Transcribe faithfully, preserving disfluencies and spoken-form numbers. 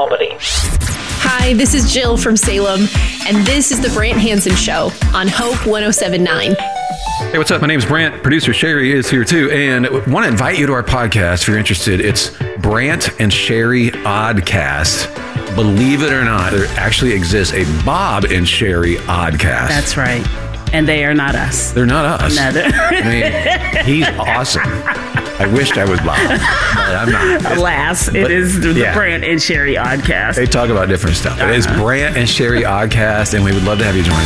Albany. Hi, this is Jill from Salem, and this is the Brant Hansen Show on Hope one oh seven point nine. Hey, what's up? My name's Brant. Producer Sherry is here too, and I want to invite you to our podcast if you're interested. It's Brant and Sherry Oddcast. Believe it or not, there actually exists a Bob and Sherry Oddcast. That's right. And they are not us. They're not us. No, I mean, he's awesome. I wished I was Bob, but I'm not. Alas, but, it is the yeah. Brant and Sherry Oddcast. They talk about different stuff. Uh-huh. It is Brant and Sherry Oddcast, and we would love to have you join